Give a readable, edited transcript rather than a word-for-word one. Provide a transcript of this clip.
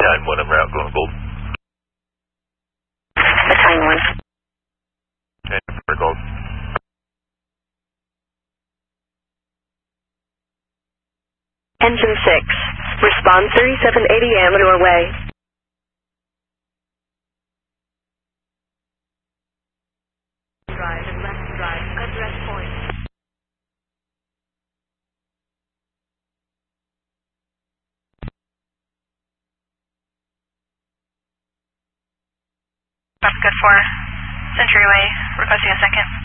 9-1, I'm route going gold. Battalion 1. Okay, for gold. Engine 6. Respond 3780 Amador Way. Drive and left drive. Address point. That's good for Century Way, requesting a second.